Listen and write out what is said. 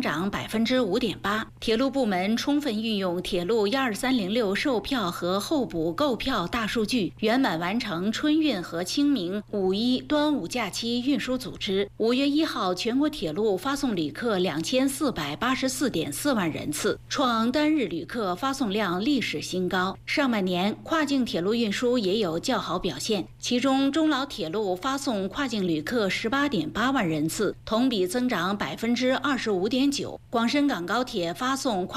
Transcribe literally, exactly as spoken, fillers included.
长百分之五点八。铁路部门充分运用铁路一二三零六售票和候补购票大数据，圆满完成春运和清明、五一、端午假期运输组织。五月一号，全国铁路发送旅客两千四百八十四点四万人次，创单日旅客发送量历史新高。上半年跨境铁路运输也有较好表现，其中中老铁路发送跨境旅客十八点八万人次，同比增长百分之二十五点九。广深港高铁发送跨